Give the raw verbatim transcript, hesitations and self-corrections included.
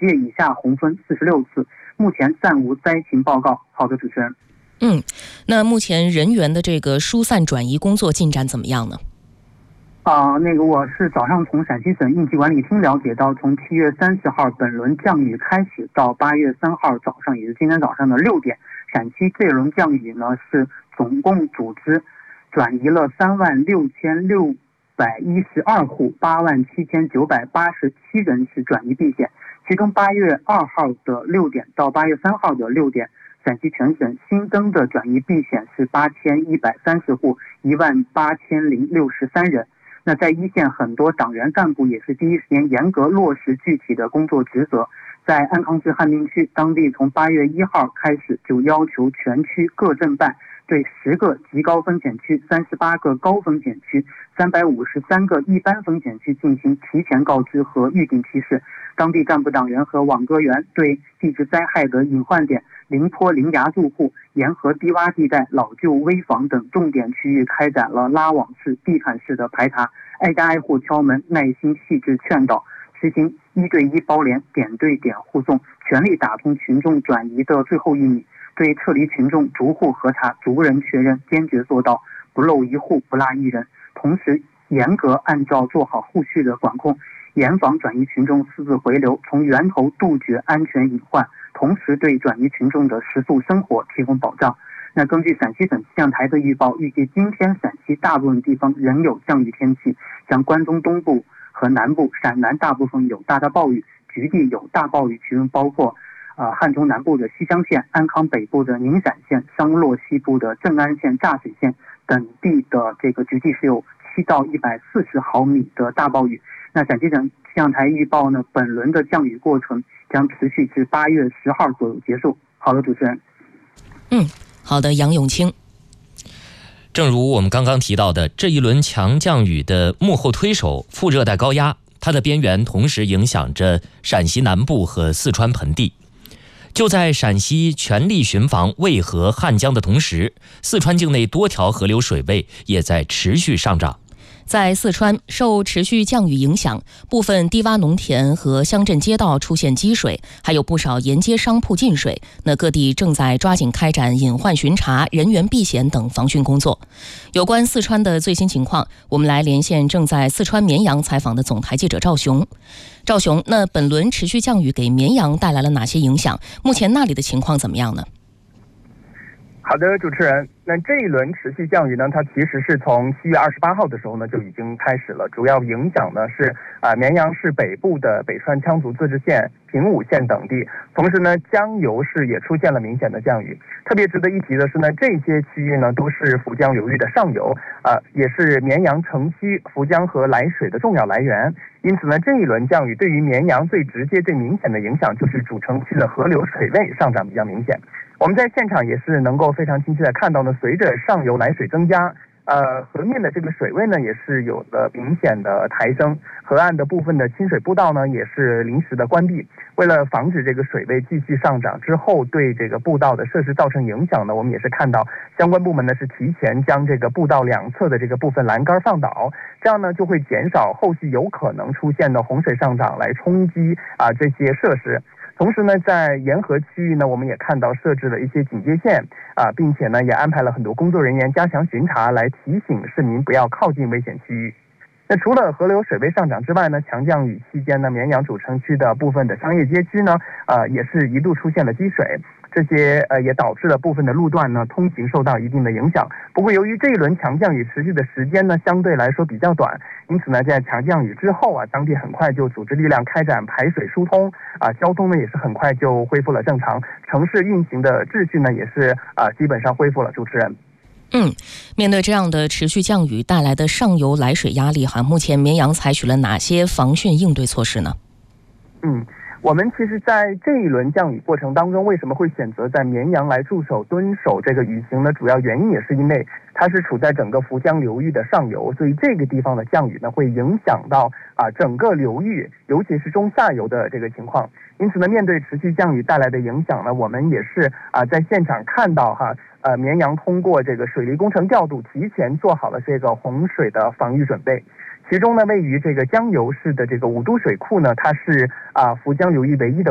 界以下洪峰四十六次，目前暂无灾情报告。好的，主持人。 嗯，那目前人员的这个疏散转移工作进展怎么样呢？ 啊、呃，那个我是早上从陕西省应急管理厅了解到，从七月三十号本轮降雨开始到八月三号早上，也是今天早上的六点，陕西这轮降雨呢是总共组织转移了三万六千六百一十二户，八万七千九百八十七人是转移避险。其中八月二号的六点到八月三号的六点，陕西全省新增的转移避险是八千一百三十户，一万八千零六十三人。那在一线，很多党员干部也是第一时间严格落实具体的工作职责。在安康市汉滨区，当地从八月一号开始就要求全区各镇办对十个极高风险区、三十八个高风险区、三百五十三个一般风险区进行提前告知和预警提示。当地干部党员和网格员对地质灾害的隐患点、临坡临崖住户、沿河低洼地带、老旧危房等重点区域开展了拉网式、地毯式的排查，挨家挨户敲门，耐心细致劝导，实行一对一包联、点对点护送，全力打通群众转移的最后一米。对撤离群众逐户核查、逐人确认，坚决做到不漏一户、不落一人。同时，严格按照做好后续的管控，严防转移群众私自回流，从源头杜绝安全隐患，同时对转移群众的食宿生活提供保障。那根据陕西省气象台的预报，预计今天陕西大部分地方仍有降雨天气，像关中东部和南部、陕南大部分有大到暴雨，局地有大暴雨，其中包括呃汉中南部的西乡县、安康北部的宁陕县、商洛西部的正安县、柞水县等地的这个局地是有七到一百四十毫米的大暴雨。那陕西省气象台预报呢，本轮的降雨过程将持续至八月十号左右结束。好的，主持人。 嗯，好的，杨永清。 正如我们刚刚提到的，这一轮强降雨的幕后推手副热带高压，它的边缘同时影响着陕西南部和四川盆地。就在陕西全力巡防渭河、汉江的同时，四川境内多条河流水位也在持续上涨。 在四川，受持续降雨影响，部分低洼农田和乡镇街道出现积水，还有不少沿街商铺进水。那各地正在抓紧开展隐患巡查、人员避险等防汛工作。有关四川的最新情况，我们来连线正在四川绵阳采访的总台记者赵雄。赵雄，那本轮持续降雨给绵阳带来了哪些影响？目前那里的情况怎么样呢？ 好的，主持人，那这一轮持续降雨呢，它其实是从七月二十八号的时候呢就已经开始了，主要影响呢是啊、呃、绵阳市北部的北川羌族自治县、平武县等地，同时呢江油市也出现了明显的降雨。特别值得一提的是呢，这些区域呢都是涪江流域的上游，啊、呃、也是绵阳城区涪江河来水的重要来源。因此呢，这一轮降雨对于绵阳最直接、最明显的影响就是主城区的河流水位上涨比较明显。我们在现场也是能够非常清晰的看到呢，随着上游来水增加，呃，河面的这个水位呢也是有了明显的抬升，河岸的部分的清水步道呢也是临时的关闭。为了防止这个水位继续上涨之后对这个步道的设施造成影响呢，我们也是看到相关部门呢是提前将这个步道两侧的这个部分栏杆放倒，这样呢就会减少后续有可能出现的洪水上涨来冲击啊这些设施。同时呢，在沿河区域呢，我们也看到设置了一些警戒线啊，并且呢，也安排了很多工作人员加强巡查，来提醒市民不要靠近危险区域。那除了河流水位上涨之外呢，强降雨期间呢，绵阳主城区的部分的商业街区呢，呃，也是一度出现了积水。这些呃也导致了部分的路段呢通行受到一定的影响。不过由于这一轮强降雨持续的时间呢相对来说比较短，因此呢在强降雨之后啊，当地很快就组织力量开展排水疏通啊，交通呢也是很快就恢复了正常，城市运行的秩序呢也是啊基本上恢复了。主持人。 嗯，面对这样的持续降雨带来的上游来水压力哈，目前绵阳采取了哪些防汛应对措施呢？ 嗯。我们其实在这一轮降雨过程当中，为什么会选择在绵阳来驻守蹲守这个雨情呢？主要原因也是因为它是处在整个涪江流域的上游，所以这个地方的降雨呢会影响到啊整个流域，尤其是中下游的这个情况。因此呢，面对持续降雨带来的影响呢，我们也是啊在现场看到哈，呃绵阳通过这个水利工程调度，提前做好了这个洪水的防御准备。其中呢，位于这个江油市的这个五都水库呢，它是啊涪江流域唯一的